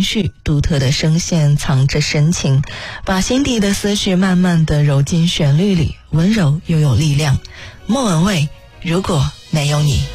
绪，独特的声线藏着深情，把心底的思绪慢慢地揉进旋律里，温柔又有力量。莫文蔚，如果没有你。